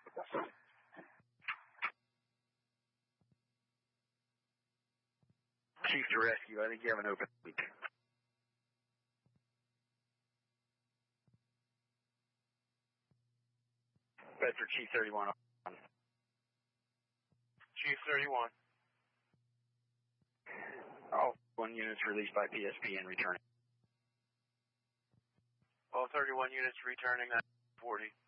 Chief to rescue, I think you have an open leak. Bedford Chief 31. Chief 31. All 1 units released by PSP and returning. All 31 units returning at 40.